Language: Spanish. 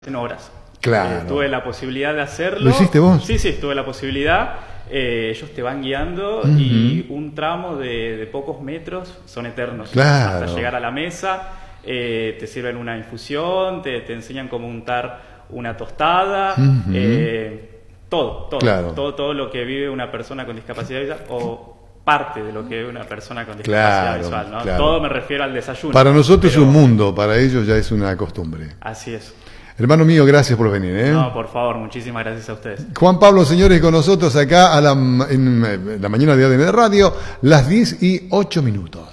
en horas. Claro. Tuve la posibilidad de hacerlo. ¿Lo hiciste vos? Sí, tuve la posibilidad. Ellos te van guiando y un tramo de pocos metros son eternos. Claro. Hasta llegar a la mesa, te sirven una infusión, te enseñan cómo untar una tostada, todo lo que vive una persona con discapacidad visual o parte de lo que vive una persona con discapacidad visual, ¿no? Todo me refiero al desayuno. Para nosotros es un mundo, para ellos ya es una costumbre. Así es. Hermano mío, gracias por venir. No, por favor, muchísimas gracias a ustedes. Juan Pablo, señores, con nosotros acá en la mañana de ADN Radio, las 10:08.